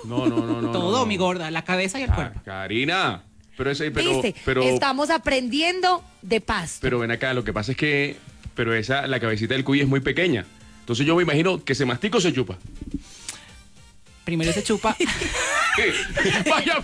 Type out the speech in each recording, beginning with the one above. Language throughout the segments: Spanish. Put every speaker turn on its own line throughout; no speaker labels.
No.
Todo, mi gorda, la cabeza y el cuerpo.
Karina,
¿Viste?
pero
Estamos aprendiendo de pasto.
Pero ven acá, lo que pasa es que la cabecita del cuy es muy pequeña. Entonces yo me imagino que se mastica o se chupa.
Primero se chupa.
Vaya.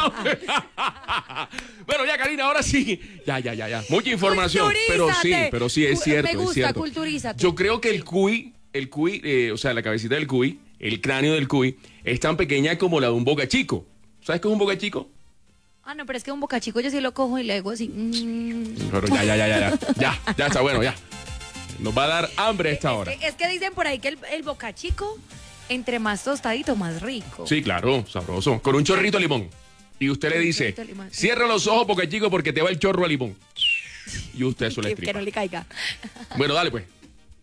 Bueno, ya, Karina, ahora sí. Ya. Mucha información. Pero sí, es cierto.
Me gusta,
es cierto.
culturízate.
Yo creo que el cuy, o sea, la cabecita del cuy, el cráneo del cuy, es tan pequeña como la de un boca chico. ¿Sabes qué es un boca chico?
Ah, no, pero es que un boca chico yo sí lo cojo y le hago así.
Pero ya está bueno, ya. Nos va a dar hambre a esta hora.
Es que dicen por ahí que el boca chico, entre más tostadito, más rico.
Sí, claro, sabroso. Con un chorrito de limón. Y usted le dice, cierra los ojos, boca chico, porque te va el chorro a limón. Y usted eso le
que
estripa.
no le caiga.
Bueno, dale pues.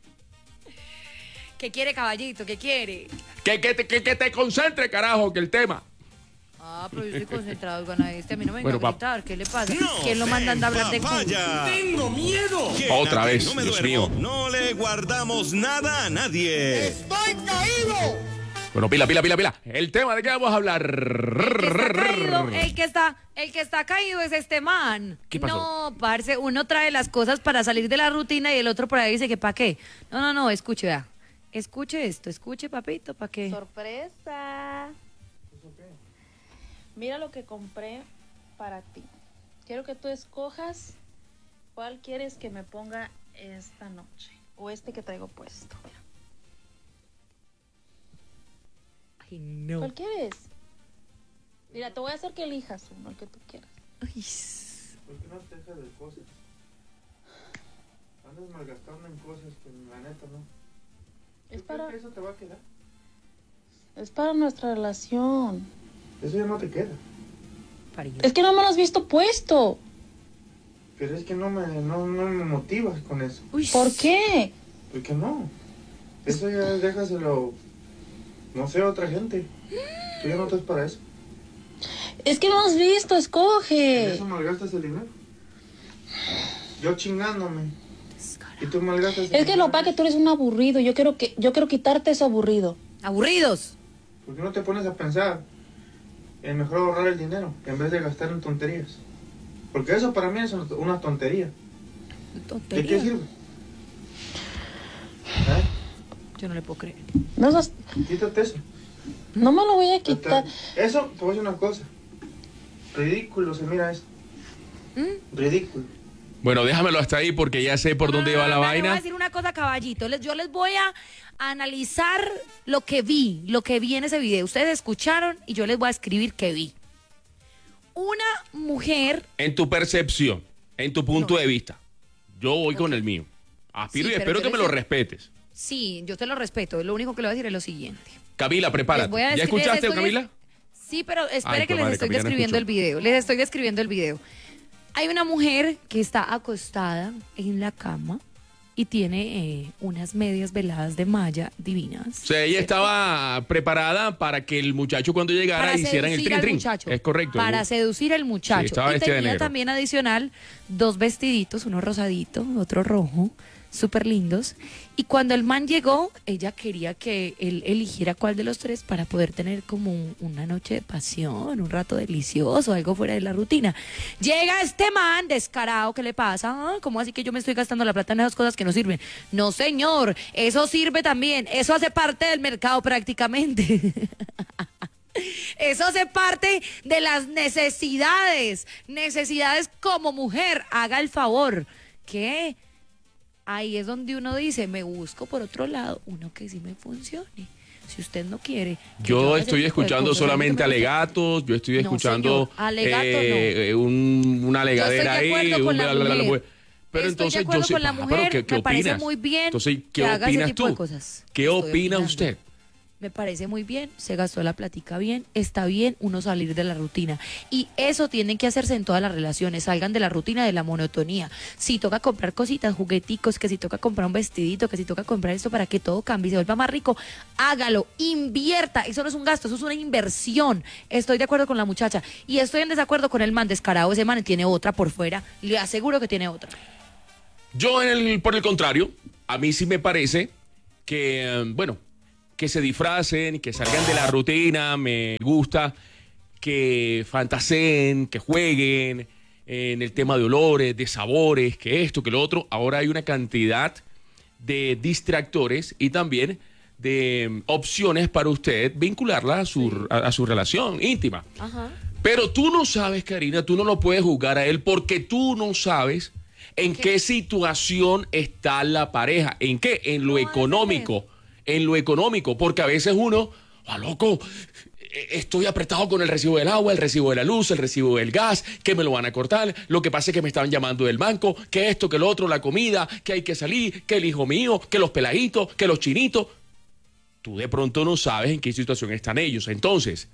¿Qué quiere, caballito? ¿Qué quiere?
Que te concentre, carajo, que el tema.
Ah, pero yo estoy concentrado con este. A mí no me venga
Bueno,
a gritar. ¿Qué le pasa? ¿Quién lo mandan a hablar de cuy?
¡Tengo miedo!
Otra vez,
No me
Dios
duermo,
mío.
no le guardamos nada a nadie.
¡Estoy caído!
Bueno, pila. El tema de qué vamos a hablar.
El que está caído es este man.
¿Qué pasó?
No, parce, uno trae las cosas para salir de la rutina y el otro por ahí dice que ¿para qué? No, escuche, vea. Escuche esto, escuche, papito, ¿para qué?
Sorpresa. Mira lo que compré para ti. Quiero que tú escojas cuál quieres que me ponga esta noche. O este que traigo puesto.
Ay, no.
¿Cuál quieres? Mira, te voy a hacer que elijas uno, el que tú quieras.
Ay,
¿Por qué no te dejas de cosas? Andas malgastando en cosas que la neta no.
Es
¿Tú crees
para,
que eso te va a quedar?
es para nuestra relación.
Eso ya no te queda.
parido.
Es que no me lo has visto puesto.
Pero es que no me motivas con eso.
Uy,
¿Por qué?
¿Por qué no? Eso ya déjaselo, no sé, a otra gente. Tú ya no estás para eso.
Es que no has visto,
En
escoge.
eso malgastas el dinero. Yo chingándome. Y tú malgastas el
Es que
dinero.
lo que tú eres un aburrido. Yo quiero quitarte eso aburrido.
Aburridos.
¿Por qué no te pones a pensar en mejor ahorrar el dinero en vez de gastar en tonterías? Porque eso para mí es una tontería. ¿De qué sirve? ¿Eh?
Yo no le puedo creer.
No, seas-
Quítate eso.
no me lo voy a quitar.
Eso, te voy a decir una cosa. Ridículo se mira esto. Ridículo.
Bueno, déjamelo hasta ahí porque ya sé por dónde va la
Le voy a
vaina.
decir una cosa, caballito. Yo les voy a analizar lo que vi en ese video. Ustedes escucharon y yo les voy a escribir qué vi. Una mujer.
En tu percepción, en tu punto de vista. Yo voy con el mío. Aspiro
Sí,
y
pero
espero
yo
que me
les-
lo respetes.
Sí, yo te lo respeto. Lo único que le voy a decir es lo siguiente.
Camila, prepárate.
Les voy a
¿Ya
decir-
escuchaste,
les estoy-
Camila?
Sí, pero espere
Ay,
que
pues,
les
madre,
estoy
Camila no
describiendo
escuchó.
el video. Les estoy describiendo el video. Hay una mujer que está acostada en la cama y tiene unas medias veladas de malla divinas.
O sea, ella estaba preparada para que el muchacho cuando llegara
Para
hicieran el
seducir al
trin-trin.
muchacho.
Es correcto.
Para seducir al muchacho.
Sí, estaba
y
vestida de
tenía
negro.
también adicional 2 vestiditos, uno rosadito, otro rojo, súper lindos. Y cuando el man llegó, ella quería que él eligiera cuál de los 3 para poder tener como una noche de pasión, un rato delicioso, algo fuera de la rutina. Llega este man descarado, ¿qué le pasa? Ah, ¿cómo así que yo me estoy gastando la plata en esas cosas que no sirven? No, señor, eso sirve también, eso hace parte del mercado prácticamente. Eso hace parte de las necesidades como mujer, haga el favor. ¿Qué? Ahí es donde uno dice, me busco por otro lado, uno que sí me funcione. Si usted no quiere. que
Yo
haga ese
estoy
tipo de
escuchando
cosas,
solamente
a mí no me gusta.
alegatos, yo estoy
No,
escuchando
señor, alegato
una alegadera
Yo estoy de
ahí.
acuerdo con la mujer.
Pero
Estoy
entonces
de acuerdo
yo sé,
con la
pero
mujer,
¿qué
me parece
opinas?
muy bien
Entonces, ¿qué
que haga ese
opinas
tipo de
tú?
cosas.
¿Qué
Estoy
opina
opinando.
usted?
Me parece muy bien, se gastó la platica bien, está bien uno salir de la rutina. Y eso tiene que hacerse en todas las relaciones, salgan de la rutina, de la monotonía. Si toca comprar cositas, jugueticos, que si toca comprar un vestidito, que si toca comprar esto para que todo cambie y se vuelva más rico, hágalo, invierta. Eso no es un gasto, eso es una inversión. Estoy de acuerdo con la muchacha y estoy en desacuerdo con el man descarado. Ese man tiene otra por fuera, le aseguro que tiene otra.
Yo, por el contrario, a mí sí me parece que, bueno, que se disfracen, que salgan de la rutina, me gusta que fantaseen, que jueguen en el tema de olores, de sabores, que esto, que lo otro. Ahora hay una cantidad de distractores y también de opciones para usted vincularla a su relación íntima.
Ajá.
Pero tú no sabes, Karina, tú no lo puedes juzgar a él porque tú no sabes en qué situación está la pareja. ¿En qué? En lo económico. En lo económico, porque a veces uno, loco, estoy apretado con el recibo del agua, el recibo de la luz, el recibo del gas, que me lo van a cortar, lo que pasa es que me estaban llamando del banco, que esto, que lo otro, la comida, que hay que salir, que el hijo mío, que los peladitos, que los chinitos. Tú de pronto no sabes en qué situación están ellos. Entonces,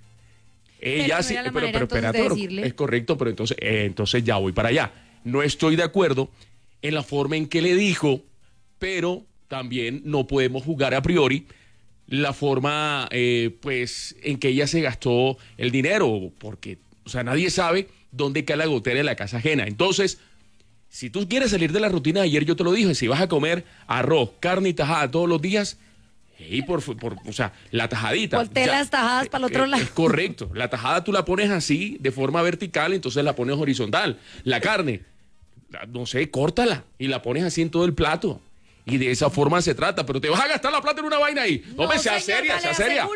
ella sí, pero espérate, es correcto, pero entonces ya voy para allá. No estoy de acuerdo en la forma en que le dijo, pero también no podemos jugar a priori la forma pues en que ella se gastó el dinero, porque, o sea, nadie sabe dónde cae la gotera en la casa ajena. Entonces, si tú quieres salir de la rutina, ayer yo te lo dije, si vas a comer arroz, carne y tajada todos los días, y o sea, la tajadita.
Voltea las tajadas para el otro lado.
Es correcto. La tajada tú la pones así, de forma vertical, entonces la pones horizontal. La carne, no sé, córtala y la pones así en todo el plato. Y de esa forma se trata, pero te vas a gastar la plata en una vaina ahí. No, sea seria, sea seria.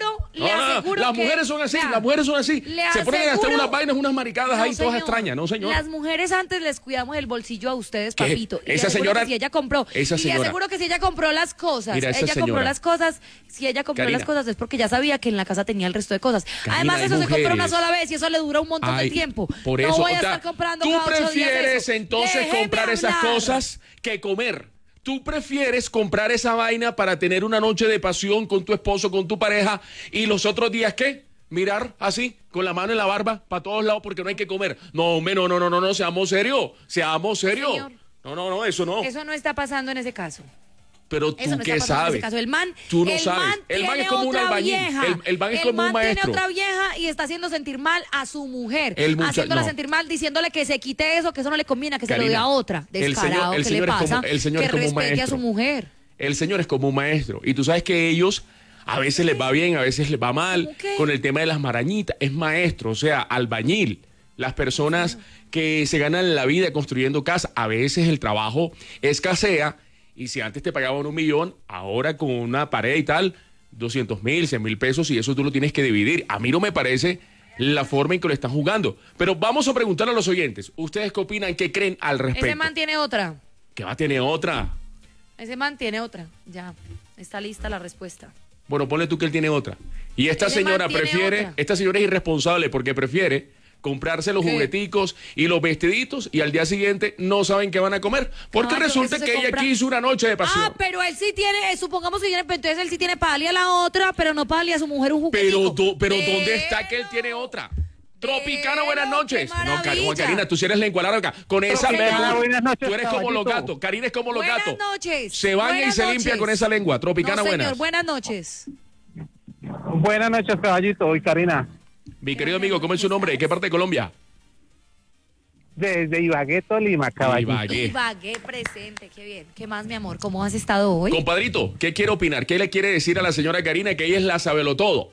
Las mujeres son así, las mujeres son así. Se ponen a gastar unas vainas, unas maricadas ahí, todas extrañas, no señor.
Las mujeres antes les cuidamos el bolsillo a ustedes, papito.
Esa señora,
si ella compró,
esa señora,
y le aseguro que si ella compró las cosas,
mira,
compró las cosas, si ella compró
Karina,
las cosas es porque ya sabía que en la casa tenía el resto de cosas.
Karina,
además, eso
mujeres,
se compra una sola vez y eso le dura un montón de tiempo.
Por eso,
no voy a estar comprando
tú
cada 8 días
prefieres
eso.
entonces
Déjeme
comprar esas
hablar.
cosas que comer. Tú prefieres comprar esa vaina para tener una noche de pasión con tu esposo, con tu pareja, y los otros días, ¿qué? Mirar así, con la mano en la barba, para todos lados, porque no hay que comer. No, hombre, no, seamos serios,
Señor.
No, eso no.
Eso no está pasando en ese caso.
Pero tú
Eso no
qué
está pasando en ese
sabes.
caso. El man,
Tú no
el
sabes.
man
El man
tiene
es como un
otra
albañil.
vieja.
El man es como un
man
maestro.
tiene otra vieja y está haciendo sentir mal a su mujer. Haciéndola
no.
sentir mal, diciéndole que se quite eso, que eso no le conviene, que
Karina,
se lo dé a otra. Descarado,
el
¿qué
señor
le
es como-
pasa?
el señor
que
es como un
respete a
maestro.
su mujer.
El señor es como un maestro. Y tú sabes que ellos a veces les va bien, a veces les va mal.
¿Cómo qué?
Con el tema de las marañitas. Es maestro, o sea, albañil. Las personas que se ganan la vida construyendo casas, a veces el trabajo escasea. Y si antes te pagaban 1 millón, ahora con una pared y tal, 200,000, 100,000 pesos, y eso tú lo tienes que dividir. A mí no me parece la forma en que lo están jugando. Pero vamos a preguntar a los oyentes. ¿Ustedes qué opinan? ¿Qué creen al respecto?
Ese man tiene otra.
¿Qué va a tener otra?
Ese man tiene otra. Ya. Está lista la respuesta.
Bueno, ponle tú que él tiene otra. Y esta
Ese man
señora
tiene
prefiere,
otra.
esta señora es irresponsable porque prefiere comprarse los
¿Qué?
jugueticos y los vestiditos y al día siguiente no saben qué van a comer. Porque
Claro,
resulta
eso se
que ella
compra.
quiso una noche de pasión.
Ah, pero él sí tiene, supongamos que tiene, pero entonces él sí tiene para darle a la otra, pero no para darle a su mujer un juguetico.
Pero ¿dónde está que él tiene otra? Tropicana, buenas
Pero,
noches.
qué
No,
maravilla.
Juan Karina, tú sí eres lengua larga. Con esa
Tropicana,
lengua,
buenas noches,
tú eres como los
caballito.
gatos. Karina es como los
Buenas
gatos.
noches.
Se baña y
Buenas
se limpia
noches.
con esa lengua. Tropicana,
No, señor,
buenas.
buenas noches.
Buenas noches, caballito y Karina.
Mi querido amigo, ¿cómo es su nombre? ¿De qué parte de Colombia?
Desde Ibagué, Tolima, caballito.
Ibagué.
Ibagué presente, qué bien. ¿Qué más, mi amor? ¿Cómo has estado hoy?
Compadrito, ¿qué quiere opinar? ¿Qué le quiere decir a la señora Karina que ella es la sabelotodo?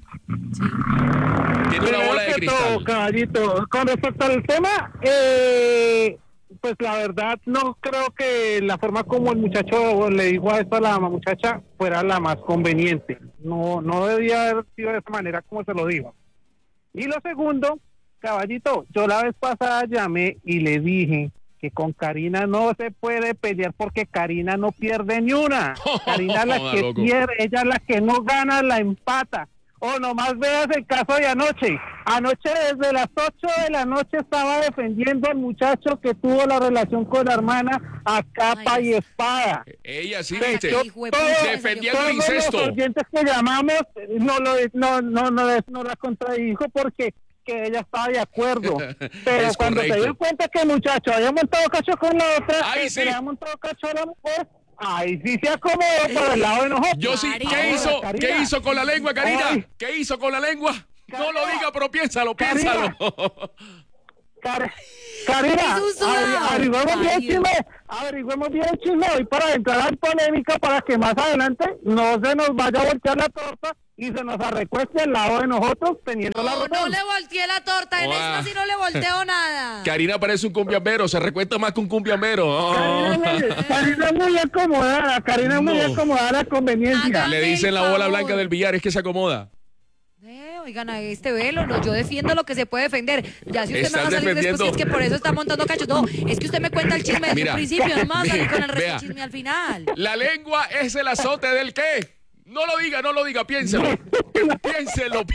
Tiene una bola de
Primero que todo,
cristal.
caballito, con respecto al tema, pues la verdad no creo que la forma como el muchacho le dijo a esto a la muchacha fuera la más conveniente. No debía haber sido de esa manera como se lo dijo. Y lo segundo, caballito, yo la vez pasada llamé y le dije que con Karina no se puede pelear porque Karina no pierde ni una. Karina es la que
Loco.
pierde, ella es la que no gana, la empata. O nomás veas el caso de anoche. Anoche desde las 8 de la noche estaba defendiendo al muchacho que tuvo la relación con la hermana a capa
Ay,
y espada.
Ella sí,
Ay,
viste.
qué hijo de puta,
Defendiendo el
Todos
incesto.
los oyentes que llamamos no la contradijo porque que ella estaba de acuerdo. Pero
Es
cuando
correcto.
se dio cuenta que el muchacho había montado cacho con la otra,
Ay,
que
sí.
le había montado cacho a la mujer, ahí sí se acomodó por el lado de nosotros.
Yo sí,
Karina.
¿qué hizo?
Karina.
¿Qué hizo con la lengua, Karina?
Ay.
¿Qué hizo con la lengua? No lo
Karina.
diga, pero piénsalo,
Karina.
piénsalo.
Karina,
Es un sudado.
averigüemos bien el chisme hoy para entrar en polémica para que más adelante no se nos vaya a voltear la torta y se nos arrecueste al lado de nosotros teniendo la
No,
razón.
no le volteé la torta, en
Guau.
esta sí no le volteo nada.
Karina parece un cumbiambero, se recuesta más que un cumbiambero. Oh.
Karina es muy acomodada, Karina es muy
No.
acomodada a la conveniencia.
Le dicen la bola blanca del billar, es que se acomoda.
Oigan, a este velo, no, yo defiendo lo que se puede defender. Ya si usted me va a
Estás
salir después,
defendiendo.
es que por eso está montando cachos. No, es que usted me cuenta el chisme desde
Mira,
el principio, no me va a salir con el resto
vea.
del chisme al final.
La lengua es el azote del qué. No lo diga, piénselo. Piénselo.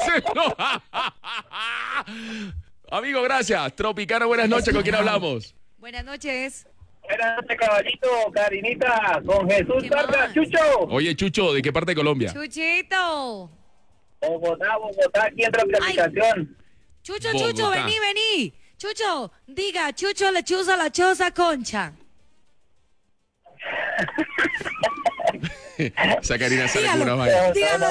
Amigo, gracias. Tropicana, buenas noches. ¿Con quién hablamos?
Buenas noches.
Buenas noches, caballito, Karinita, con Jesús
¿Qué
Vargas,
más?
Chucho.
Oye, Chucho, ¿de qué parte de Colombia?
Chuchito.
Bogotá, aquí entra la aplicación.
Chucho,
Bogotá.
vení. Chucho, diga, Chucho lechuza la choza concha.
Esa Karina sale con una vaina.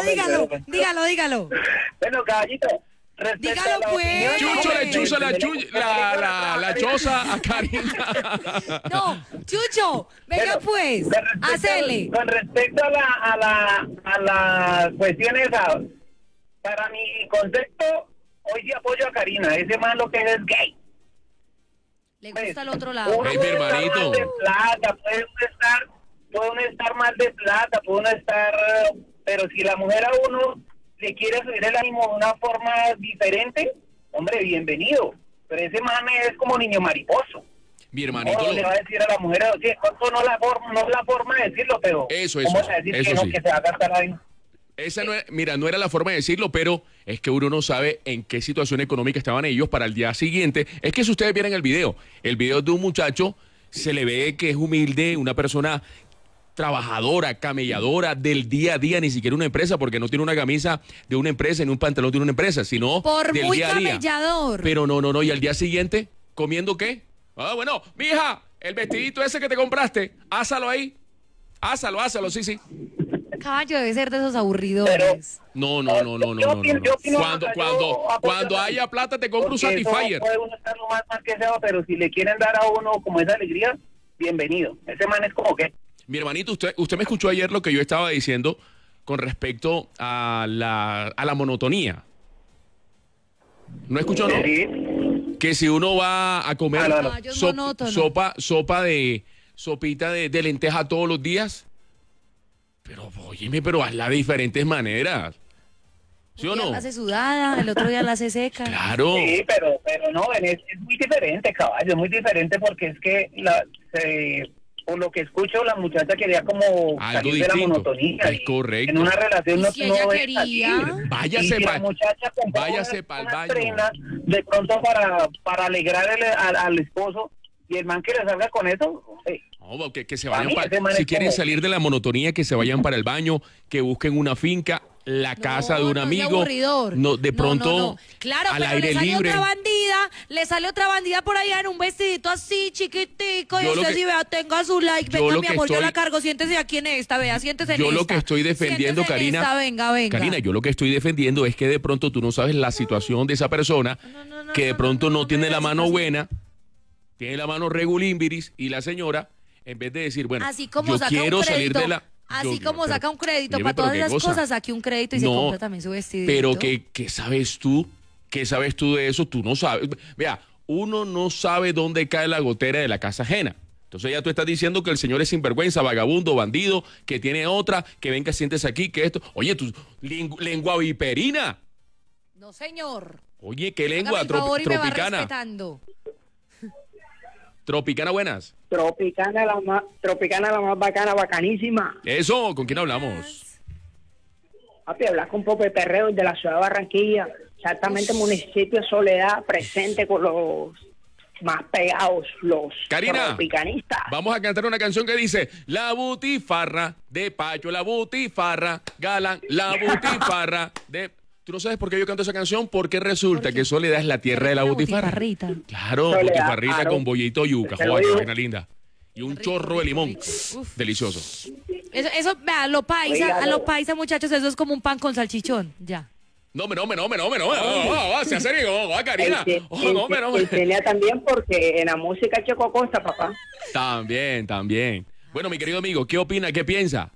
Dígalo.
Bueno, caballito, respecto
Dígalo,
a la
pues.
opinión-
Chucho le chuza la choza a Karina.
No, Chucho, venga pues,
Con respecto-
hacele.
Con respecto a la cuestión esa, para mi concepto, hoy sí apoyo a Karina. Ese man lo que es gay.
Le gusta el otro lado.
Uno
Ay, mi
puede estar
hermanito.
mal de plata, puede uno estar mal de plata, puede uno estar... Pero si la mujer a uno le quiere subir el ánimo de una forma diferente, hombre, bienvenido. Pero ese man es como niño mariposo.
Mi hermanito.
No le va a decir a la mujer, sí, esto no es la forma de decirlo, pero
Eso,
¿cómo se va a decir
eso
que no,
sí.
que se va a gastar ahí?
Esa no era, mira, no era la forma de decirlo, pero es que uno no sabe en qué situación económica estaban ellos para el día siguiente. Es que si ustedes vieran el video es de un muchacho, se le ve que es humilde, una persona trabajadora, camelladora del día a día, ni siquiera una empresa, porque no tiene una camisa de una empresa ni un pantalón de una empresa, sino
Por
del
muy
día a día.
camellador.
Pero no, y al día siguiente, ¿comiendo qué? Ah, bueno, mija, el vestidito ese que te compraste, házalo ahí. Házalo, sí.
Caballo debe ser de esos aburridores.
No.
Yo opino,
Cuando haya plata te compro un
porque eso
Satisfyer.
puede uno estar lo más que sea, pero si le quieren dar a uno como esa alegría, bienvenido. Ese man es como que...
Mi hermanito, usted me escuchó ayer lo que yo estaba diciendo con respecto a la monotonía. ¿No escuchó, no?
Sí.
Que si uno va a comer
Caballo es monótono.
sopita de lenteja todos los días, pero óyeme, pero hazla de diferentes maneras. ¿Sí o
Un día
no?
la hace sudada, el otro día la hace seca.
Claro.
Sí, pero no, es muy diferente, caballo, es muy diferente porque es que por lo que escucho, la muchacha quería como
Algo
salir de la
distinto.
monotonía.
Es
y
correcto.
En una relación
¿Y
no,
si ella
no es
quería?
así.
Váyase
Y si la
pa-
muchacha compró
váyase
una-
pa'l
una
baño.
prenda, de pronto para alegrar al esposo, y el man que le salga con eso, hombre,
No, que se
Para
vayan
mí ese man
si
es
quieren
como-
salir de la monotonía, que se vayan para el baño, que busquen una finca, la casa de un
No, no,
amigo.
qué aburridor.
No, de pronto
No. Claro,
al
pero
aire
le sale
libre.
le sale otra bandida por allá en un vestidito así chiquitico y
Yo lo
usted
que-
sí, vea, tenga su like,
yo
venga
lo
mi
que
amor, yo
estoy-
la cargo, siéntese aquí en esta, vea, siéntese en
Yo
esta.
lo que estoy defendiendo,
Siéntese en
Karina.
esta, venga.
Karina, yo lo que estoy defendiendo es que de pronto tú no sabes la situación de esa persona, que de pronto no tiene la mano buena, tiene la mano regulimbiris, y la señora, en vez de decir, bueno,
Así como
yo
saca
quiero
un
salir
crédito,
de la...
así
yo-
como
pero-
saca un crédito
óyeme,
para
pero
todas
qué
esas
cosa.
cosas, saque un crédito y se compra también su vestidito.
Pero ¿qué sabes tú? ¿Qué sabes tú de eso? Tú no sabes. Vea, uno no sabe dónde cae la gotera de la casa ajena. Entonces ya tú estás diciendo que el señor es sinvergüenza, vagabundo, bandido, que tiene otra, que venga, siéntese aquí, que esto. Oye, tu lengua viperina.
No, señor.
Oye, ¿qué lengua?
Hágame el favor y me va
Tropicana.
respetando.
Tropicana, buenas.
Tropicana la más bacana, bacanísima.
Eso, ¿con quién hablamos?
Papi, hablas con Pope Perreo de la ciudad de Barranquilla, exactamente municipio de Soledad, presente con los más pegados, los
Karina,
tropicanistas.
vamos a cantar una canción que dice: la butifarra de Pacho, la butifarra, Galán, la butifarra de... ¿Tú no sabes por qué yo canto esa canción? Porque resulta que Soledad es la tierra de la butifarra.
butifarrita.
Claro,
Soledad,
butifarrita
claro.
con bollito yuca,
Te lo
joder, qué
digo.
vaina linda. Y un chorro de limón.
Uf.
Delicioso.
Eso, vea, a lo paisa,
Oígalo.
a lo paisa, muchachos, eso es como un pan con salchichón, ya.
No, sea serio, Karina.
Y tenía también porque en la música Checo Acosta, papá.
También. Bueno, mi querido amigo, ¿qué opina? ¿Qué piensa?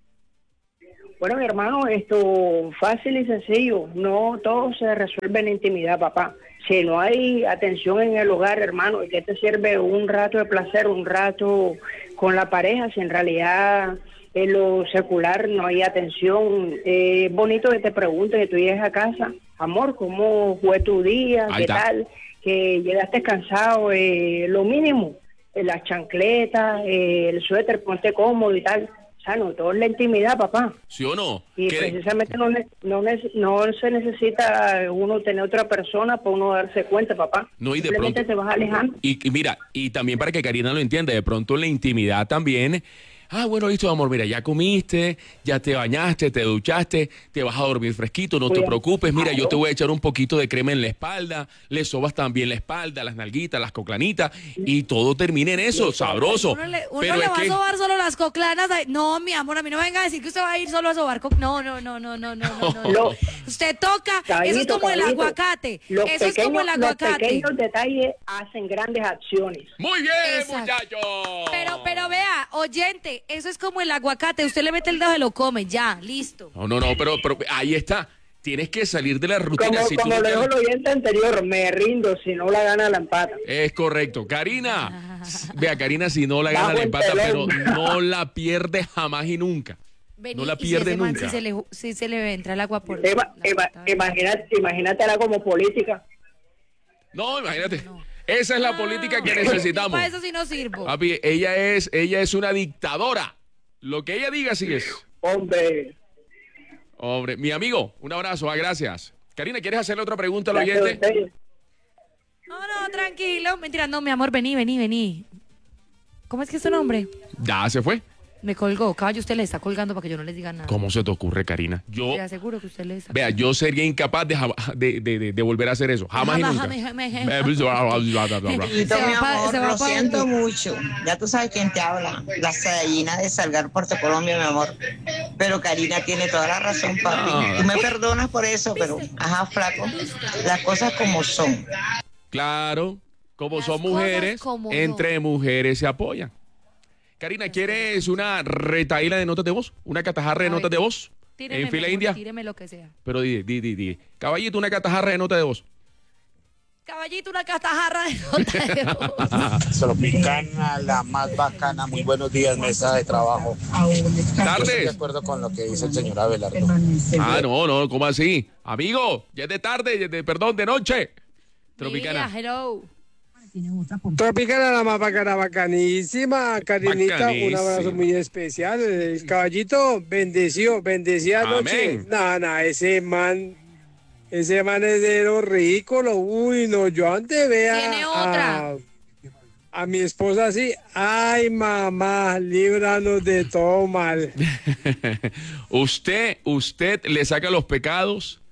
Bueno, mi hermano, esto fácil y sencillo. No todo se resuelve en intimidad, papá. Si no hay atención en el hogar, hermano, ¿y qué te sirve un rato de placer, un rato con la pareja, si en realidad en lo secular no hay atención? Es bonito que te pregunten, que tú llegues a casa, amor, ¿cómo fue tu día?
Ahí
¿Qué
está.
tal? Que llegaste cansado, lo mínimo, las chancletas, el suéter, ponte cómodo y tal. O sea, no todo es la intimidad, papá.
¿Sí o no?
Y precisamente no se necesita uno tener otra persona para uno darse cuenta, papá.
No, y de
Simplemente
pronto-
te vas alejando.
Y mira, y también para que Karina lo entienda, de pronto en la intimidad también. Bueno, listo, amor, mira, ya comiste, ya te bañaste, te duchaste, te vas a dormir fresquito, no te
Cuidado.
preocupes, mira, yo te voy a echar un poquito de crema en la espalda, le sobas también la espalda, las nalguitas, las coclanitas, y todo termina en eso, sabroso.
Uno le
Pero es
va a
que,
sobar solo las coclanas. Ay, no, mi amor, a mí no me venga a decir que usted va a ir solo a sobar No.
Lo-
Usted toca, eso es
Caballito,
como el
caballito,
aguacate.
Los
Eso es como el
los
aguacate.
pequeños detalles hacen grandes acciones.
muy bien,
Exacto.
muchachos.
Pero vea, oyente, eso es como el aguacate. Usted le mete el dedo y lo come, ya, listo.
No, pero ahí está. Tienes que salir de la rutina. Si tú
Como
no
lo
te-
dijo el oyente anterior, me rindo, si no la gana la empata.
Es correcto. Karina, vea, Karina, si no la gana
Bajo
la
el
empata, pero
telón.
no la pierde jamás y nunca.
Vení,
No la
y
pierde
ese man,
nunca.
si se le entra el agua por
Imagínatela como política.
No, imagínate. Esa es la política que necesitamos.
Para eso sí no sirvo.
Papi, ella es una dictadora. Lo que ella diga sí es.
Hombre,
Mi amigo, un abrazo, gracias. Karina, ¿quieres hacerle otra pregunta al
gracias a
oyente?
ustedes.
No, tranquilo. Mentira, no, mi amor, vení. ¿Cómo es que es tu nombre?
Ya se fue.
Me colgó. Caballo, usted le está colgando para que yo no les diga nada.
¿Cómo se te ocurre, Karina? Yo,
Te aseguro que usted le está
vea, yo sería incapaz de volver a hacer eso. Jamás y nunca.
Se va
Lo
pa'
siento
dónde.
mucho. Ya tú sabes quién te habla. La gallina de Salgar, Puerto Colombia, mi amor. Pero Karina tiene toda la razón, papi. Tú me perdonas por eso, pero, ajá, flaco. Las cosas como son.
Claro, como
Las
son
cosas
mujeres,
como
entre mujeres se apoyan. Karina, ¿quieres una retaíla de notas de voz? ¿Una catajarra de
A ver,
notas de voz?
Tíreme,
En fila
mi amor,
india.
Tíreme lo que sea.
Pero di. Caballito, una catajarra de notas de voz.
Caballito, una catajarra de nota de voz.
Tropicana, la más bacana. Muy buenos días, mesa de trabajo. Estoy de
Tardes.
acuerdo con lo que dice el señor Abelardo.
No, ¿cómo así? Amigo, ya es de tarde, perdón, de noche. Tropicana.
Mira, hello.
Tropicana, la más bacana, bacanísima. Karinita,
Bacanísima.
un abrazo muy especial. El caballito, bendecida noche.
Amén.
Ese man es de lo rico, uy, no, yo antes vea
Tiene otra.
a mi esposa así, ay mamá, líbranos de todo mal.
usted le saca los pecados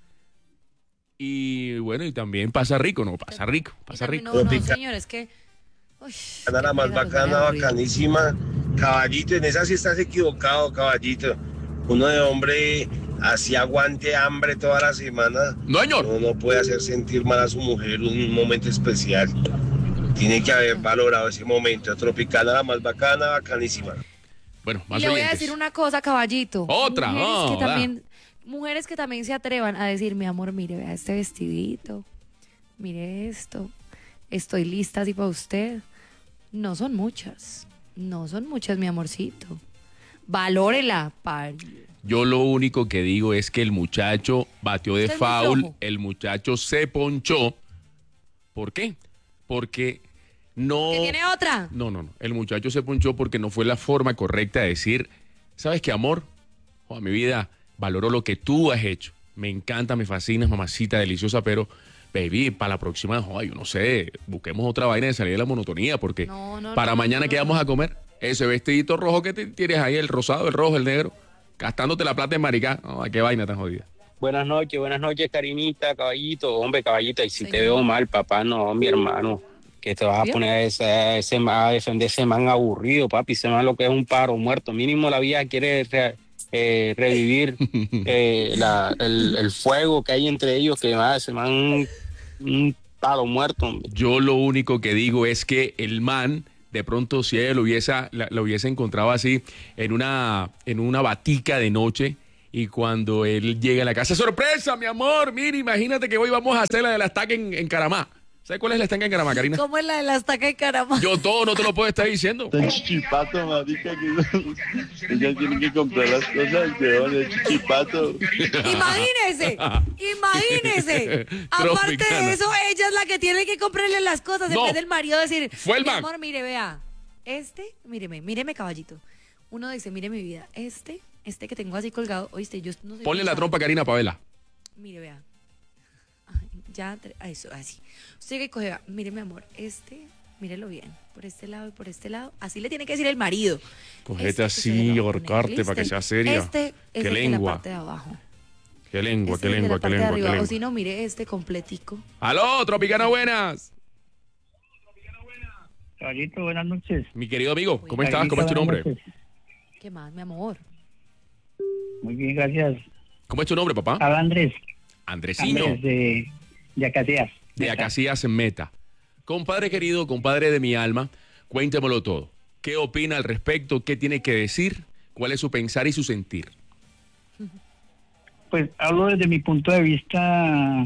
y bueno, y también pasa rico, ¿no? Pasa rico.
No, señor, es que... Uy,
La más bacana, bacanísima. Caballito, en esa sí estás equivocado, caballito. Uno de hombre así aguante hambre toda la semana.
No, señor.
Uno no puede hacer sentir mal a su mujer un momento especial. Tiene que haber valorado ese momento. Tropicana, la más bacana, bacanísima.
Bueno,
Y
más
le voy a
oyentes.
decir una cosa, caballito.
Otra,
Mujeres que también se atrevan a decir, mi amor, mire, vea este vestidito, mire esto, estoy lista así para usted. No son muchas, mi amorcito. Valórela, pari.
Yo lo único que digo es que el muchacho batió de
Usted es muy
foul,
flojo.
el muchacho se ponchó. ¿Por qué? Porque no...
¿Que tiene otra?
No. El muchacho se ponchó porque no fue la forma correcta de decir, ¿sabes qué, amor? Oh, mi vida, valoro lo que tú has hecho. Me encanta, me fascina, mamacita deliciosa, pero, baby, para la próxima, yo no sé, busquemos otra vaina de salir de la monotonía, porque para mañana, ¿qué vamos a comer? Ese vestidito rojo que tienes ahí, el rosado, el rojo, el negro, gastándote la plata en maricá. No, qué vaina tan jodida.
Buenas noches, Karinita, caballito. Hombre, caballito, y si te veo mal, papá, no, mi hermano, que te vas a poner a defender ese man aburrido, papi. Ese man lo que es un pájaro muerto. Mínimo la vida quiere revivir el fuego que hay entre ellos, que se van un palo muerto, hombre.
Yo lo único que digo es que el man, de pronto, si ella lo hubiese encontrado así en una batica de noche, y cuando él llega a la casa, ¡sorpresa, mi amor! Mira, imagínate que hoy vamos a hacer la de la estaca en Caramá. ¿Sabes cuál es la estaca en Caramá, Karina?
¿Cómo es la de la estaca en Caramá?
Yo todo no te lo puedo estar diciendo.
Son chichipato, marica, que ella tiene que comprar las cosas de chichipato.
Imagínese. Aparte de eso, ella es la que tiene que comprarle las cosas en vez del marido decir,
fue el
mi
man.
amor, mire, vea, míreme, caballito. Uno dice, mire mi vida, este que tengo así colgado, oíste, yo no sé.
Ponle la trompa a Karina Pavela.
Mire, vea. Eso, así. Usted que coge, vea, mire mi amor, mírelo bien, por este lado y por este lado. Así le tiene que decir el marido.
Cogete así, ahorcarte para que sea seria.
Es
Qué
el de la
lengua.
parte de abajo.
Qué lengua,
Es
qué
el de la
lengua, qué
parte de
lengua, qué
arriba.
lengua.
O si no, mire completico.
¡Aló, Tropicana, buenas!
Caballito, buenas noches.
Mi querido amigo, ¿cómo estás? ¿Cómo es tu nombre?
¿Qué más, mi amor?
Muy bien, gracias.
¿Cómo es tu nombre, papá?
Habla Andrés.
Andresiño.
Andrés de Acacias.
De Acacias en Meta. Compadre querido, compadre de mi alma, cuéntemelo todo. ¿Qué opina al respecto? ¿Qué tiene que decir? ¿Cuál es su pensar y su sentir?
Pues hablo desde mi punto de vista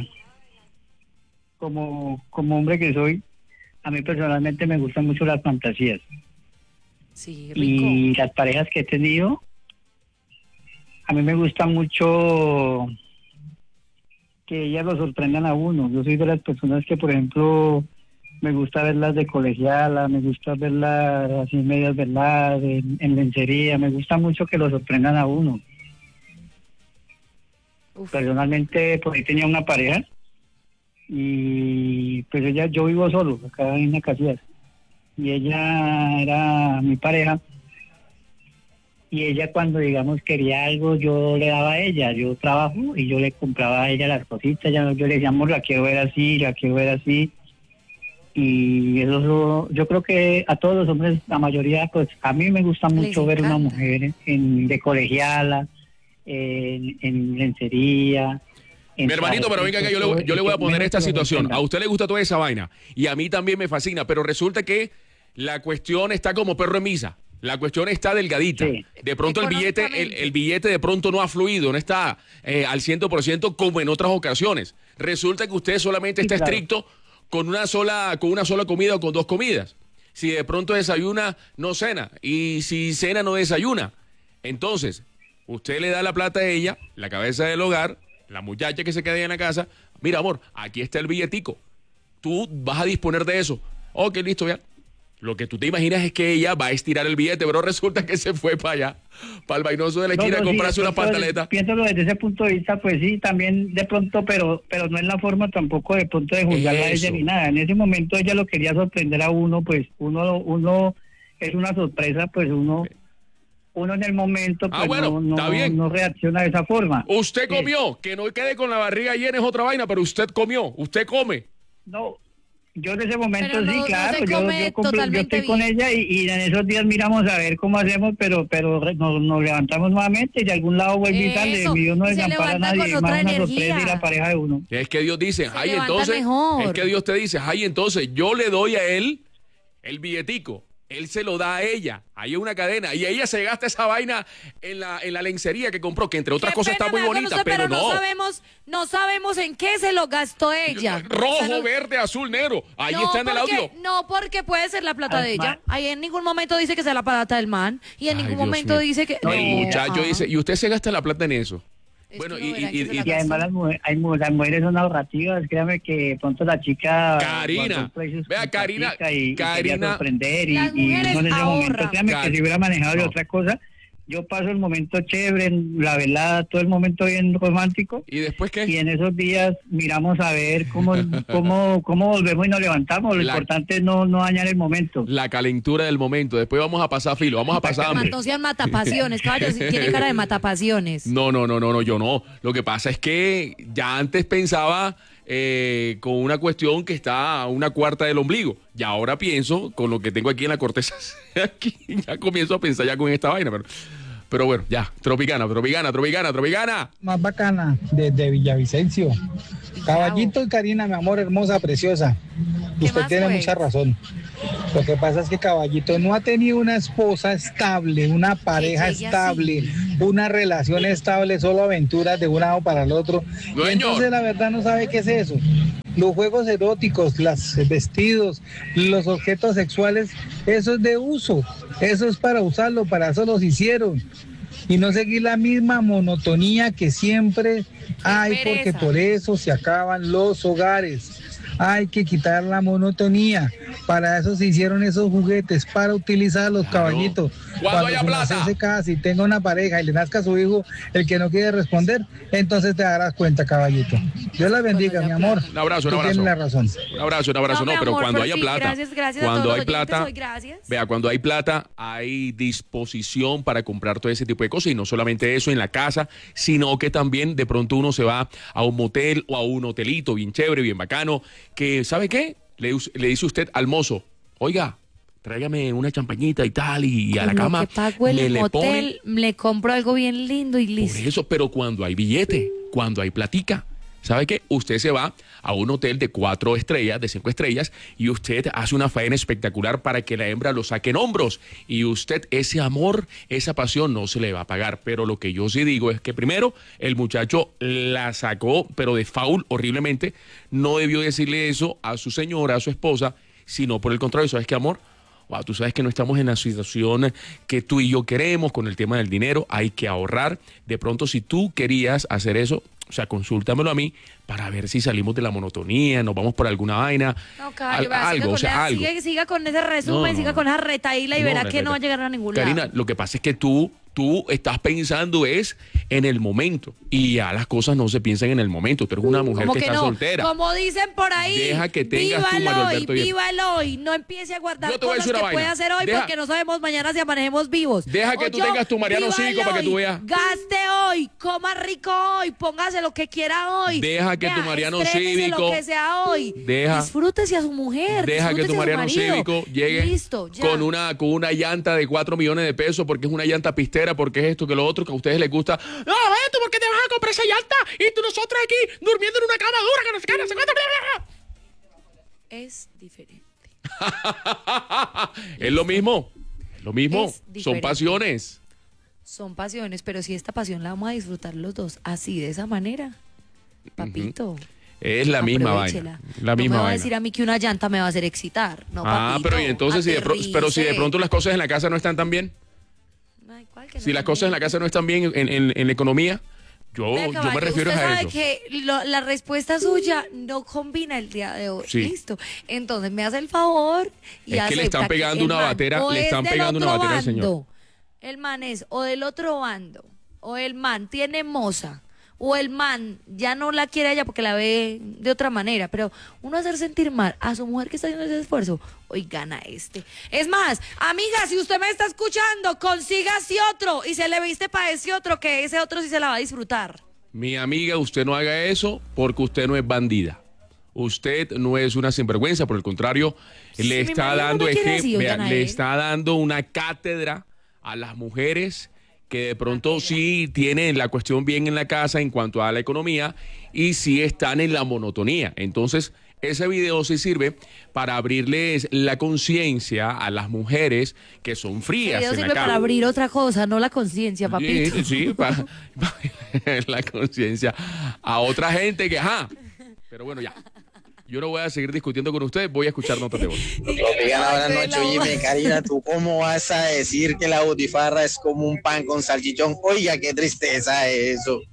como hombre que soy. A mí personalmente me gustan mucho las fantasías.
Sí, rico.
Y las parejas que he tenido, a mí me gusta mucho que ellas lo sorprendan a uno. Yo soy de las personas que, por ejemplo, me gusta verlas de colegiala, me gusta verlas así medias verdad, en lencería. Me gusta mucho que lo sorprendan a uno. Personalmente, pues ahí tenía una pareja y pues yo vivo solo acá en Acacias y ella era mi pareja y ella cuando digamos quería algo yo le daba a ella, yo trabajo y yo le compraba a ella las cositas, yo le decía amor, la quiero ver así y eso yo creo que a todos los hombres, la mayoría, pues a mí me gusta mucho ver una mujer de colegiala, en lencería.
Mi hermanito, pero venga acá, yo le voy a poner esta situación. A usted le gusta toda esa vaina y a mí también me fascina, pero resulta que la cuestión está como perro en misa. La cuestión está delgadita. Sí. De pronto el billete de pronto no ha fluido, no está al 100% como en otras ocasiones. Resulta que usted solamente está estricto con una sola comida o con dos comidas. Si de pronto desayuna, no cena. Y si cena, no desayuna. Entonces, usted le da la plata a ella, la cabeza del hogar, la muchacha que se queda ahí en la casa. Mira, amor, aquí está el billetico. Tú vas a disponer de eso. Ok, listo, ya. Lo que tú te imaginas es que ella va a estirar el billete, pero resulta que se fue para allá, para el vainoso de la esquina, a comprarse una pantaleta.
Piénsalo desde ese punto de vista, pues sí, también de pronto, pero no es la forma tampoco de pronto de juzgarla a ella ni nada. En ese momento ella lo quería sorprender a uno, pues uno es una sorpresa, pues uno en el momento pues no reacciona de esa forma.
Usted comió, que no quede con la barriga llena es otra vaina, pero usted comió, usted come.
No, yo en ese momento
pero
sí, claro, yo estoy
bien
con ella y en esos días miramos a ver cómo hacemos, pero nos levantamos nuevamente y de algún lado vuelve y sale, y Dios no desampara a nadie, más una sorpresa y la pareja de uno.
Es que Dios dice, es que Dios te dice, entonces yo le doy a él el billetico. Él se lo da a ella, ahí es una cadena, y ella se gasta esa vaina en la lencería que compró, que entre otras cosas está muy bonita, pero
no sabemos en qué se lo gastó ella.
Rojo, verde, azul, negro, ahí está en el audio.
No, porque puede ser la plata de ella. Ahí en ningún momento dice que sea la plata del man, y en ningún momento dice que...
El muchacho dice, y usted se gasta la plata en eso. Bueno,
y además las mujeres son ahorrativas, créame que de pronto la chica
Karina, vea Karina
sorprender y no en ese momento, créame que si hubiera manejado de otra cosa, yo paso el momento chévere, la velada, todo el momento bien romántico.
¿Y después qué?
Y en esos días miramos a ver cómo volvemos y nos levantamos. Lo importante es no dañar el momento.
La calentura del momento. Después vamos a pasar filo, vamos a pasar hambre.
No sean matapasiones, caballos, tiene cara de matapasiones.
No, yo no. Lo que pasa es que ya antes pensaba con una cuestión que está a una cuarta del ombligo. Y ahora pienso con lo que tengo aquí en la corteza. Aquí ya comienzo a pensar ya con esta vaina, Pero bueno, ya, Tropicana.
Más bacana, desde Villavicencio. Caballito y Karina, mi amor, hermosa, preciosa. Usted tiene mucha razón. Lo que pasa es que Caballito no ha tenido una esposa estable, una pareja estable, una relación estable, solo aventuras de un lado para el otro. Y entonces la verdad no sabe qué es eso. Los juegos eróticos, los vestidos, los objetos sexuales, eso es de uso. Eso es para usarlo, para eso los hicieron. Y no seguir la misma monotonía que siempre hay, porque por eso se acaban los hogares. Hay que quitar la monotonía. Para eso se hicieron esos juguetes, para utilizarlos, Caballito.
Cuando haya plata.
Se casa y tenga una pareja y le nazca a su hijo el que no quiere responder, entonces te darás cuenta, Caballito. Dios la bendiga, mi amor.
Un abrazo.
Tienes la razón.
Un abrazo. No, pero cuando haya plata.
Gracias
cuando
a
hay
todos los
plata.
oyentes, gracias.
Vea, cuando hay plata, hay disposición para comprar todo ese tipo de cosas. Y no solamente eso en la casa, sino que también de pronto uno se va a un motel o a un hotelito bien chévere, bien bacano, que, ¿sabe qué? Le dice usted al mozo, oiga, tráigame una champañita y tal, y a la cama
que pago el
le
motel, le compro algo bien lindo y listo.
Por eso, pero cuando hay billete, cuando hay platica, ¿sabe qué? Usted se va a un hotel de 4 estrellas, de 5 estrellas, y usted hace una faena espectacular para que la hembra lo saque en hombros. Y usted, ese amor, esa pasión no se le va a pagar. Pero lo que yo sí digo es que primero, el muchacho la sacó, pero de foul, horriblemente. No debió decirle eso a su señora, a su esposa, sino por el contrario, ¿sabes qué, amor? Wow, tú sabes que no estamos en la situación que tú y yo queremos con el tema del dinero. Hay que ahorrar. De pronto, si tú querías hacer eso, o sea, consúltamelo a mí para ver si salimos de la monotonía, nos vamos por alguna vaina.
No, algo. Siga con ese resumen, siga con esa retaíla y verá que no va a llegar a ningún lado.
Karina, lo que pasa es que tú estás pensando es en el momento y ya las cosas no se piensan en el momento. Tú eres una mujer que está soltera.
Como dicen por ahí,
deja que tengas tu Mario Alberto.
Viva el hoy, no empiece a guardar cosas que puede hacer hoy porque no sabemos mañana si amanejemos vivos.
Deja que tú tengas tu Mariano Cívico para que tú veas.
Gaste hoy, coma rico hoy, póngase lo que quiera hoy.
Deja que tu Mariano Cívico,
lo que sea hoy. Disfrútese a su mujer.
Deja que tu Mariano Cívico llegue
listo,
con una llanta de 4 millones de pesos porque es una llanta pistera, porque es esto, que lo otro, que a ustedes les gusta. No, ¿tú por qué te vas a comprar esa llanta? Y tú nosotros aquí durmiendo en una cama dura que nos cae, no sé cuánto.
Es diferente.
Es lo mismo. Son pasiones.
Son pasiones, pero si esta pasión la vamos a disfrutar los dos así, de esa manera, papito.
Es la misma vaina.
No me va a decir a mí que una llanta me va a hacer excitar. No, papito,
pero y entonces, si de pronto las cosas en la casa no están tan bien. Si las cosas en la casa no están bien en la economía, yo me refiero a eso.
Usted sabe que la respuesta suya no combina el día de hoy. Sí. Listo. Entonces me hace el favor y
es que le están pegando una batera, al señor.
El man es o del otro bando, o el man tiene moza, o el man ya no la quiere a ella porque la ve de otra manera, pero uno hacer sentir mal a su mujer que está haciendo ese esfuerzo, hoy gana este. Es más, amiga, si usted me está escuchando, consígase otro y se le viste para ese otro, que ese otro sí se la va a disfrutar.
Mi amiga, usted no haga eso porque usted no es bandida. Usted no es una sinvergüenza, por el contrario, le está dando le está dando una cátedra a las mujeres que de pronto sí tienen la cuestión bien en la casa en cuanto a la economía y sí están en la monotonía. Entonces, ese video sí sirve para abrirles la conciencia a las mujeres que son frías.
El video
en
sirve
la cama.
para abrir otra cosa, no la conciencia, papito.
Sí, para la conciencia a otra gente que, pero bueno, ya. Yo no voy a seguir discutiendo con ustedes, voy a escuchar notas de voz.
Buenas noches, oye, Karina, ¿tú cómo vas a decir que la butifarra es como un pan con salchichón? Oiga, qué tristeza eso.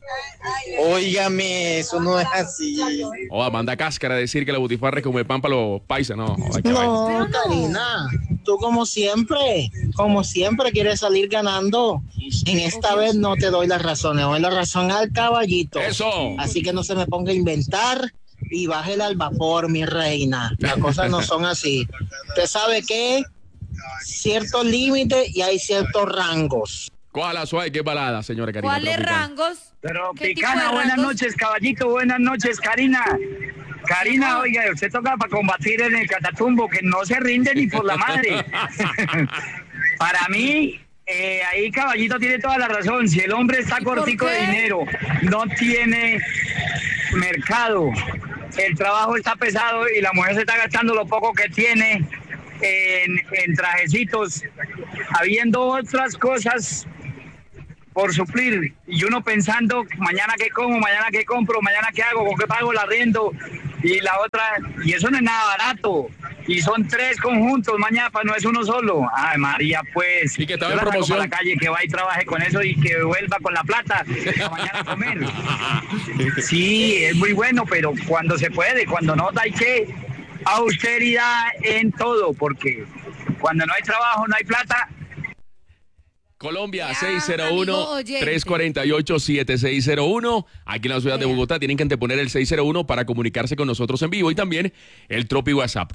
Óigame, eso no es así.
Manda cáscara a decir que la butifarra es como el pan para los paisas, no.
No, Karina, tú como siempre quieres salir ganando. En esta vez no te doy la razón, le doy la razón al caballito.
Eso.
Así que no se me ponga a inventar y bájela al vapor, mi reina. Las cosas no son así. Usted sabe que ciertos límites y hay ciertos rangos.
¿Cuál suave? ¿Qué balada, señora Karina?
¿Cuáles rangos?
Pero Picana, buenas noches, caballito, buenas noches, Karina. Karina, oiga, usted toca para combatir en el Catatumbo, que no se rinde ni por la madre. Para mí, ahí Caballito tiene toda la razón. Si el hombre está cortico de dinero, no tiene mercado, el trabajo está pesado y la mujer se está gastando lo poco que tiene en trajecitos, habiendo otras cosas por suplir, y uno pensando, mañana qué como, mañana qué compro, mañana qué hago, con qué pago el arriendo, y la otra, y eso no es nada barato, y son 3 conjuntos, mañana no es uno solo. Ay, María, pues,
y que estaba
yo
en
la saco
promoción
para la calle, que va y trabaje con eso y que vuelva con la plata para mañana comer. Sí, es muy bueno, pero cuando se puede, cuando no, hay que austeridad en todo, porque cuando no hay trabajo, no hay plata.
Colombia,
amigo
601-348-7601. Aquí en la ciudad de Bogotá tienen que anteponer el 601 para comunicarse con nosotros en vivo. Y también el Tropi WhatsApp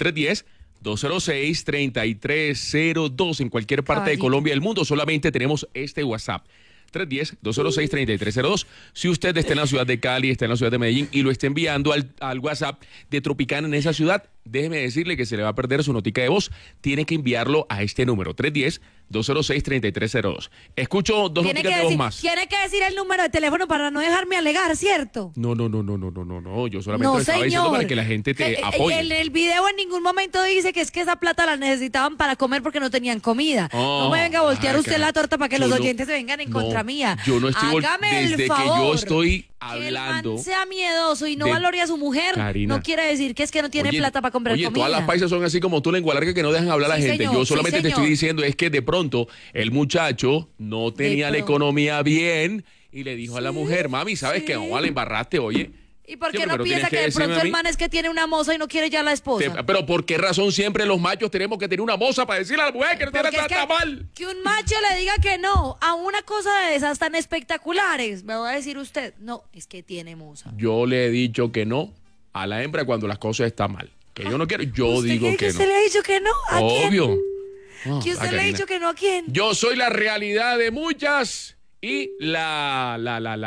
310-206-3302. En cualquier parte de Colombia y del mundo solamente tenemos este WhatsApp. 310-206-3302. Si usted está en la ciudad de Cali, está en la ciudad de Medellín y lo está enviando al WhatsApp de Tropicana en esa ciudad, déjeme decirle que se le va a perder su notica de voz. Tiene que enviarlo a este número, 310-206-3302. Escucho dos noticas de voz más.
Tiene que decir el número de teléfono para no dejarme alegar, ¿cierto?
No. Yo solamente lo estaba diciendo para que la gente te apoye.
En el video en ningún momento dice que es que esa plata la necesitaban para comer porque no tenían comida. No me venga a voltear usted la torta para que los oyentes se vengan en contra mía.
Yo no estoy desde que yo estoy hablando.
Que el man sea miedoso y no valore a su mujer,
Karina,
no quiere decir que es que no tiene plata para comprar comida.
Todas las paisas son así como tú, lengua larga, que no dejan hablar a la gente.
Señor,
yo solamente te estoy diciendo es que de pronto el muchacho no tenía la economía bien y le dijo a la mujer, mami, ¿sabes qué? No, la embarraste, oye.
¿Y por qué no piensa que de pronto el man es que tiene una moza y no quiere ya la esposa?
Pero ¿por qué razón siempre los machos tenemos que tener una moza para decirle a la mujer que no tiene plata mal?
Que un macho le diga que no a una cosa de esas tan espectaculares, me va a decir usted, no, es que tiene moza.
Yo le he dicho que no a la hembra cuando las cosas están mal. Que yo no quiero, yo digo que no.
¿Usted le ha dicho que no? ¿A
Obvio.
¿Que usted le ha dicho que no a quién?
Yo soy la realidad de muchas y la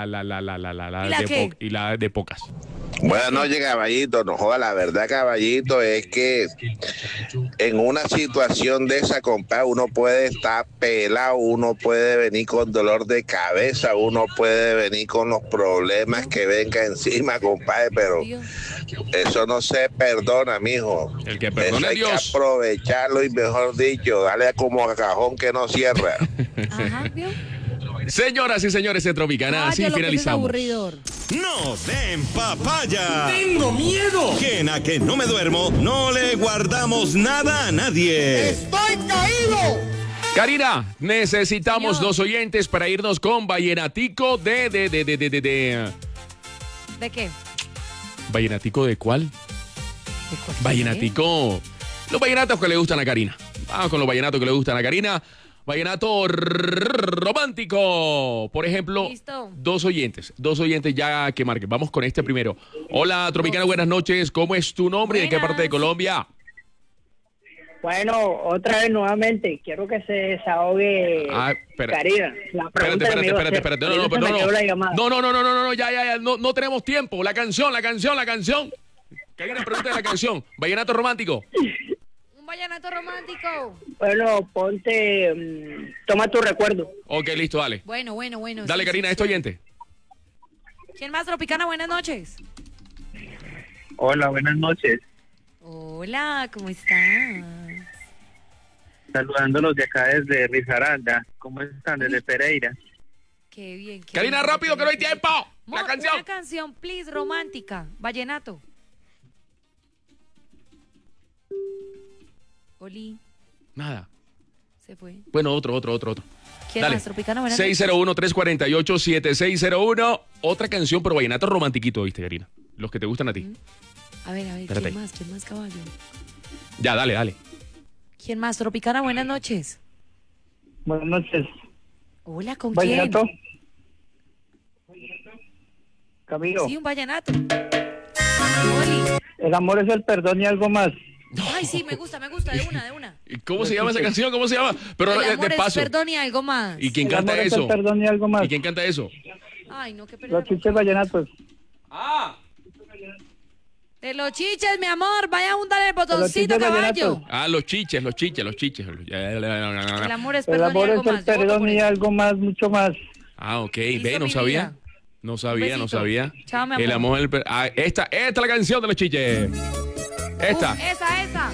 de pocas.
Buenas noches, caballito. No joda, la verdad, caballito, es que en una situación de esa, compadre, uno puede estar pelado, uno puede venir con dolor de cabeza, uno puede venir con los problemas que venga encima, compadre, pero eso no se perdona, mijo.
El que perdona
eso hay
Dios.
que aprovecharlo y, mejor dicho, darle como a cajón que no cierra.
Ajá, ¿vio?
Señoras y señores de Tropicana, así finalizamos.
¡No den papaya!
¡Tengo miedo!
Que en A Que No Me Duermo no le guardamos nada a nadie.
¡Estoy caído!
Karina, necesitamos 2 oyentes para irnos con Vallenatico
¿De qué?
¿Vallenatico de cuál?
¿De cuál?
Vallenatico. Los vallenatos que le gustan a Karina. Vamos con los vallenatos que le gustan a Karina. Vallenato romántico. Por ejemplo,
Listo.
2 oyentes ya que marquen. Vamos con este primero. Hola, Tropicana, buenas noches. ¿Cómo es tu nombre y de qué parte de Colombia?
Bueno, otra vez nuevamente, quiero que se desahogue Karina. La pregunta
espérate. No, ya, no tenemos tiempo. La canción. Karina, pregunta de la canción. Vallenato romántico.
Vallenato romántico.
Bueno, ponte Toma tu recuerdo.
Ok, listo, dale.
Bueno.
Dale,
sí,
Karina,
sí,
este oyente.
¿Quién más, Tropicana? Buenas noches.
Hola, buenas noches.
Hola, ¿cómo estás?
Saludándolos de acá desde Risaralda. ¿Cómo están? Desde Pereira.
Qué bien.
Karina, rápido, que no hay tiempo. La canción.
Una canción, please, romántica. Vallenato. Oli.
Nada.
Se fue.
Bueno, otro.
¿Quién
Dale.
más, Tropicana? Buenas
601-348-7601. Otra canción, pero vallenato romantiquito, ¿viste, Karina? Los que te gustan a ti.
A ver,
Espérate.
¿quién más, caballo?
Ya, dale.
¿Quién más, Tropicana? Buenas noches.
Buenas noches.
Hola, ¿con
¿Vallenato?
quién?
Camilo.
Sí, un vallenato. Oli.
El amor es el perdón y algo más.
Ay, sí, me gusta, de una.
¿Y cómo se llama esa canción? ¿Cómo se llama? Pero
El amor
despacio.
es perdón y algo más.
¿Y quién
El
canta
amor es
eso?
el perdón y algo más.
¿Y quién canta eso?
Ay, no, qué pena.
Los chiches vallenatos.
Ah.
De los chiches, mi amor. Vaya a juntar el botoncito,
chiches
caballo.
Ah, los chiches.
El amor es
El
perdón y
amor
algo
es el
más. Yo voto
perdón
por
y
eso.
algo más, mucho más.
Ah, ok.
Hizo
Ve, no
mi
sabía.
vida.
No
Un
sabía, no
besito.
sabía.
Chao, mi amor.
El amor, esta es la canción de los chiches. Esta.
Esa.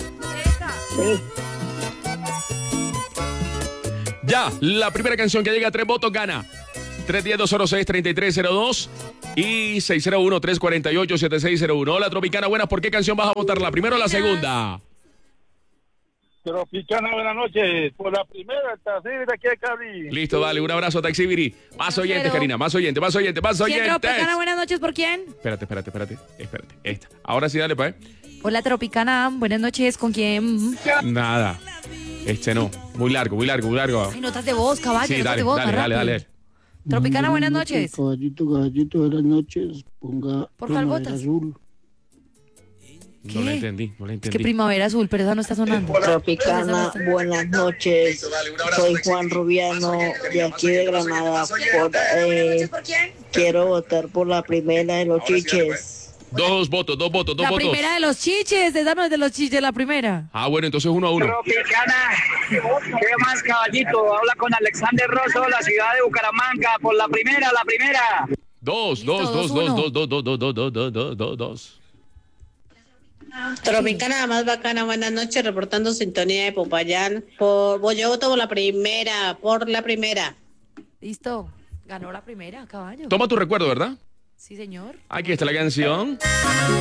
Ya, la primera canción que llega a 3 votos gana. 310-206-3302 y 601-348-7601. Hola, Tropicana, buenas. ¿Por qué canción vas a votar? ¿La primera o la segunda?
Tropicana, buenas noches. Por la primera, el Taxibiri de aquí de Cali.
Listo, dale, un abrazo a Taxibiri. Más oyentes, Karina, más oyentes.
¿Quién, Tropicana? Buenas noches, ¿por quién?
Espérate. Esta. Ahora sí, dale, pa'
Hola, Tropicana. Buenas noches, ¿con quién?
Nada. Este no. Muy largo.
Ay, notas de voz, caballo.
Sí,
notas
dale,
de voz, más rápido.
dale.
Tropicana, buenas noches.
Caballito, buenas noches. Ponga
¿Por cuál
Primavera
votas?
Azul.
No la entendí.
Es que Primavera Azul, pero esa no está sonando.
Tropicana, buenas noches. Soy Juan Rubiano de aquí de Granada. Quiero votar por la primera de los chiches.
Dos votos.
La primera de los chiches, esa no es de los chiches, la primera.
Ah, bueno, entonces 1-1.
Tropicana, ¿qué más, caballito? Habla con Alexander Rosso, la ciudad de Bucaramanga, por la primera.
Dos.
Tropicana, más bacana, buenas noches, reportando sintonía de Popayán. Yo voto por la primera.
Listo, ganó la primera, caballo.
Toma tu recuerdo, ¿verdad?
Sí, señor.
Aquí está la canción.